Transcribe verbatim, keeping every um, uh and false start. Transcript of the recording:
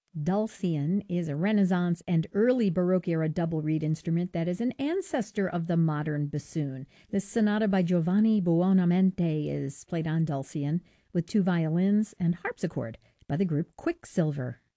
Dulcian is a Renaissance and early Baroque era double reed instrument that is an ancestor of the modern bassoon. This sonata by Giovanni Buonamente is played on dulcian with two violins and harpsichord by the group Quicksilver.